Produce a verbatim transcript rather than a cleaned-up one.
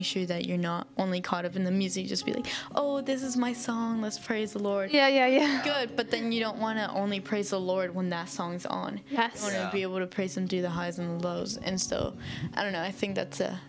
sure that you're not only caught up in the music, just be like, oh, this is my song, let's praise the Lord. Yeah, yeah, yeah. Good, but then you don't want to only praise the Lord when that song's on. Yes. You want to Yeah. be able to praise him through the highs and the lows. And so, I don't know, I think that's a